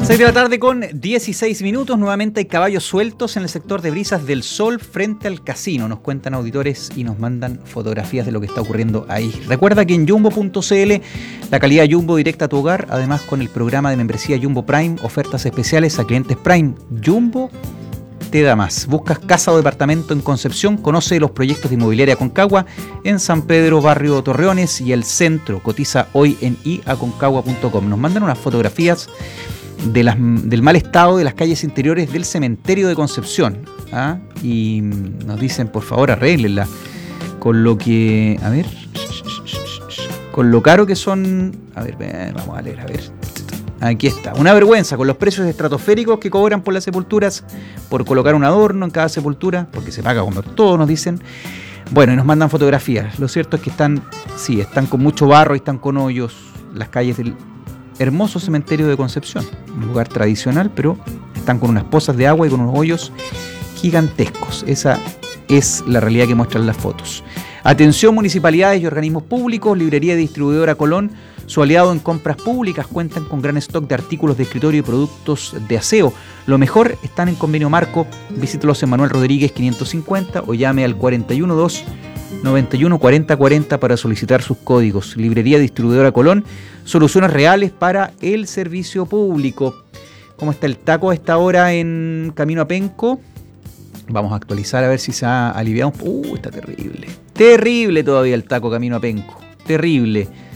6 de la tarde con 16 minutos. Nuevamente hay caballos sueltos en el sector de Brisas del Sol frente al casino. Nos cuentan auditores y nos mandan fotografías de lo que está ocurriendo ahí. Recuerda que en Jumbo.cl la calidad Jumbo directa a tu hogar. Además con el programa de membresía Jumbo Prime, ofertas especiales a clientes Prime. Jumbo te da más. Buscas casa o departamento en Concepción. Conoce los proyectos de inmobiliaria Aconcagua en San Pedro, barrio Torreones y el centro. Cotiza hoy en iaconcagua.com. Nos mandan unas fotografías del mal estado de las calles interiores del cementerio de Concepción, ¿ah? Y nos dicen, por favor, arréglenla con lo que, a ver, con lo caro que son. A ver, vamos a leer, a ver. Aquí está, una vergüenza con los precios estratosféricos que cobran por las sepulturas, por colocar un adorno en cada sepultura, porque se paga como todo, nos dicen. Bueno, y nos mandan fotografías. Lo cierto es que están con mucho barro y están con hoyos las calles del hermoso cementerio de Concepción, un lugar tradicional, pero están con unas pozas de agua y con unos hoyos gigantescos. Esa es la realidad que muestran las fotos. Atención, municipalidades y organismos públicos. Librería y distribuidora Colón, su aliado en compras públicas, cuentan con gran stock de artículos de escritorio y productos de aseo. Lo mejor, están en convenio marco. Visítelos en Manuel Rodríguez 550 o llame al 412 91 40 40 para solicitar sus códigos. Librería Distribuidora Colón, soluciones reales para el servicio público. ¿Cómo está el taco a esta hora en camino a Penco? Vamos a actualizar a ver si se ha aliviado. Está terrible. Terrible todavía el taco camino a Penco. Terrible.